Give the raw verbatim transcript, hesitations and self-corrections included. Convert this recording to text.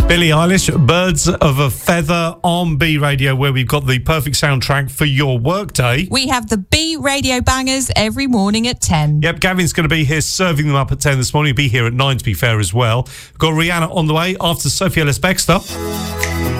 Billie Eilish, Birds of a Feather on B Radio, where we've got the perfect soundtrack for your workday. We have the B Radio bangers every morning at ten. Yep, Gavin's going to be here serving them up at ten this morning. He'll be here at nine, to be fair, as well. We've got Rihanna on the way after Sophie Ellis-Bextor.